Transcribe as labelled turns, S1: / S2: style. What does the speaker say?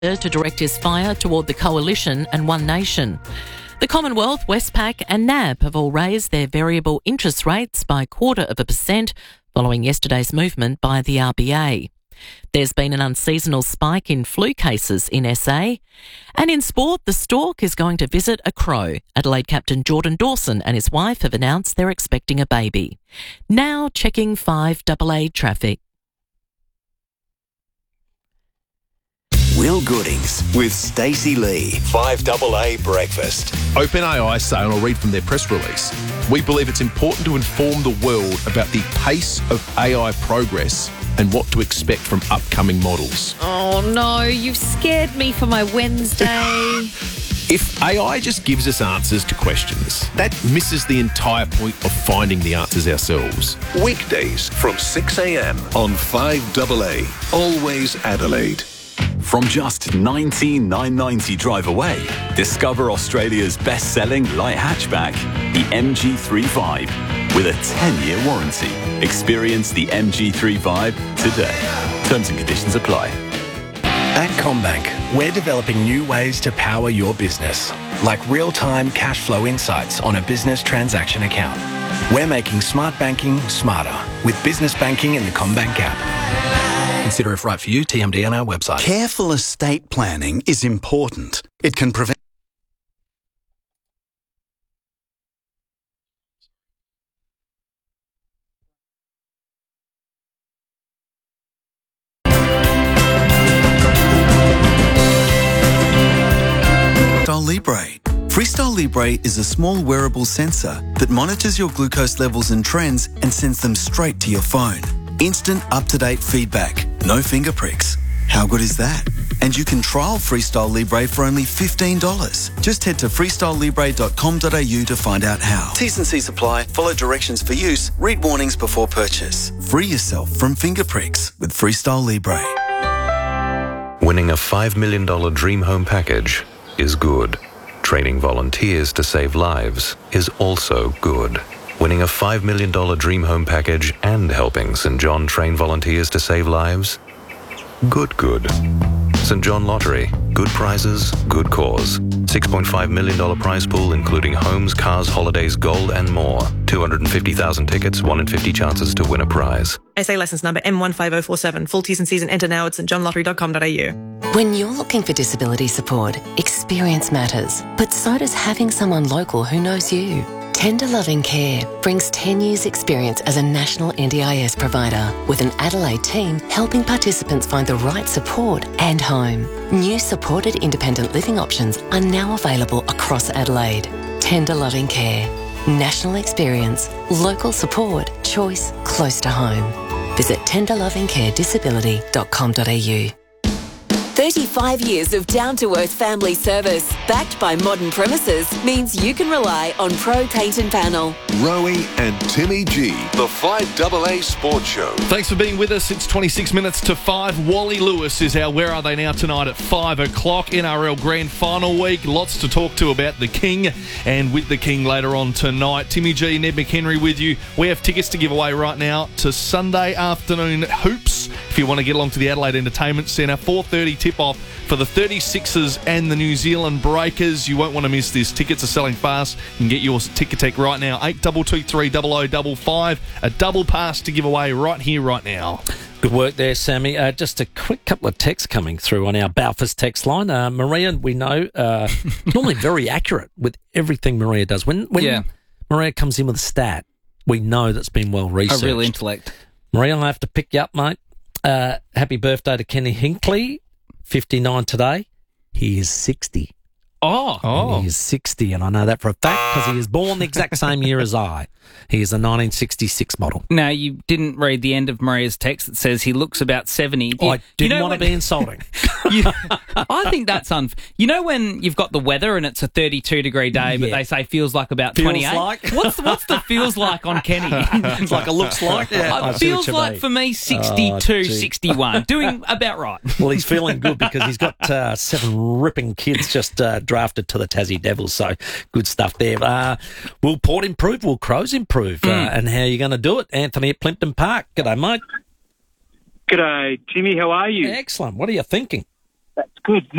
S1: to direct his fire toward the Coalition and One Nation. The Commonwealth, Westpac and NAB have all raised their variable interest rates by 0.25% following yesterday's movement by the RBA. There's been an unseasonal spike in flu cases in SA. And in sport, the Stork is going to visit a crow. Adelaide captain Jordan Dawson and his wife have announced they're expecting a baby. Now checking 5AA traffic.
S2: Will Goodings with Stacey Lee. 5AA Breakfast.
S3: OpenAI say, and I'll read from their press release, we believe it's important to inform the world about the pace of AI progress and what to expect from upcoming models.
S4: Oh no, you've scared me for my Wednesday.
S3: If AI just gives us answers to questions, that misses the entire point of finding the answers ourselves.
S2: Weekdays from 6 a.m. on 5AA. Always Adelaide.
S5: From just $19,990 drive away, discover Australia's best-selling light hatchback, the MG3 with a 10-year warranty. Experience the MG3 today. Terms and conditions apply.
S6: At CommBank, we're developing new ways to power your business, like real-time cash flow insights on a business transaction account. We're making smart banking smarter with business banking in the CommBank app. Consider if right for you, TMD on our website.
S7: Careful estate planning is important. It can prevent Freestyle Libre. Freestyle Libre is a small wearable sensor that monitors your glucose levels and trends and sends them straight to your phone. Instant up-to-date feedback. No finger pricks. How good is that? And you can trial Freestyle Libre for only $15. Just head to freestylelibre.com.au to find out how. T's and C's apply. Follow directions for use. Read warnings before purchase. Free yourself from finger pricks with Freestyle Libre.
S8: Winning a $5 million dream home package is good. Training volunteers to save lives is also good. Winning a $5 million dream home package and helping St. John train volunteers to save lives? Good. St. John Lottery. Good prizes, good cause. $6.5 million prize pool including homes, cars, holidays, gold and more. 250,000 tickets, 1 in 50 chances to win a prize.
S9: SA licence number M15047. Full T's and C's and enter now at stjohnlottery.com.au.
S10: When you're looking for disability support, experience matters, but so does having someone local who knows you. Tender Loving Care brings 10 years' experience as a national NDIS provider with an Adelaide team helping participants find the right support and home. New supported independent living options are now available across Adelaide. Tender Loving Care. National experience, local support, choice close to home. Visit tenderlovingcaredisability.com.au.
S11: 35 years of down-to-earth family service, backed by modern premises, means you can rely on Pro Paint and Panel.
S2: Rowie and Timmy G, the 5AA Sports Show.
S12: Thanks for being with us. It's 26 minutes to 5. Wally Lewis is our Where Are They Now tonight at 5 o'clock. NRL Grand Final week. Lots to talk to about the King and with the King later on tonight. Timmy G, Ned McHenry with you. We have tickets to give away right now to Sunday afternoon hoops. If you want to get along to the Adelaide Entertainment Centre, 4:30 tip-off for the 36ers and the New Zealand Breakers. You won't want to miss this. Tickets are selling fast. You can get your Ticketek right now. 8223 0055. A double pass to give away right here, right now.
S13: Good work there, Sammy. Just a quick couple of texts coming through on our Balfour's text line. Maria, we know, normally very accurate with everything Maria does. When Maria comes in with a stat, we know that's been well researched.
S14: A real intellect.
S13: Maria, I have to pick you up, mate. Happy birthday to Kenny Hinkley, 59 today. He is 60.
S14: Oh.
S13: He is 60, and I know that for a fact because he was born the exact same year as I. He is a 1966 model.
S14: Now, you didn't read the end of Maria's text that says he looks about 70.
S13: I didn't want to be insulting.
S14: I think that's unfair. You know when you've got the weather and it's a 32-degree day, but they say feels like about 28?
S13: Like?
S14: What's the feels like on Kenny?
S13: It's like a looks like. Yeah,
S14: feels like for me 62, 61. Doing about right.
S13: Well, he's feeling good because he's got 7 ripping kids just drafted to the Tassie Devils, so good stuff there. Will Port improve? Will Crows improve? And how are you going to do it? Anthony at Plimpton Park. G'day, mate.
S15: G'day, Timmy. How are you?
S13: Excellent. What are you thinking?
S15: That's good.